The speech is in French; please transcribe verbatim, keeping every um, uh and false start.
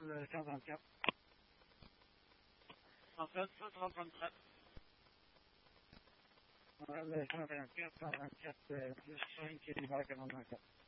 le cent trente-quatre. En fait, cent trente-quatre. Le cent trente-quatre, cent trente-quatre, plus cinq, c'est l'hiver quatre-vingt-quatre.